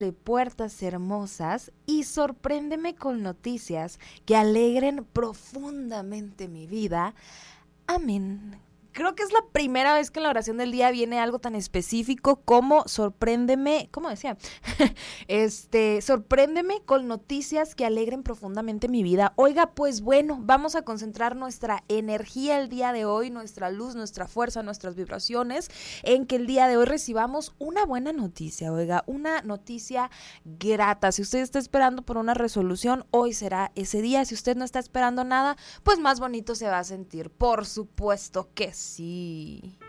de puertas hermosas y sorpréndeme con noticias que alegren profundamente mi vida. Amén. Creo que es la primera vez que en la oración del día viene algo tan específico como sorpréndeme, ¿cómo decía? Sorpréndeme con noticias que alegren profundamente mi vida. Oiga, pues bueno, vamos a concentrar nuestra energía el día de hoy, nuestra luz, nuestra fuerza, nuestras vibraciones, en que el día de hoy recibamos una buena noticia, oiga, una noticia grata. Si usted está esperando por una resolución, hoy será ese día. Si usted no está esperando nada, pues más bonito se va a sentir. Por supuesto que sí.